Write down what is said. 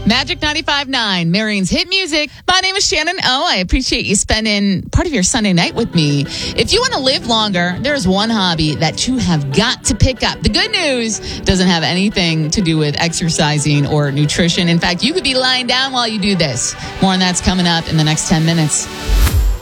Magic 95.9, Marion's hit music. My name is Shannon O. I appreciate you spending part of your Sunday night with me. If you want to live longer, there's one hobby that you have got to pick up. The good news doesn't have anything to do with exercising or nutrition. In fact, you could be lying down while you do this. More on that's coming up in the next 10 minutes.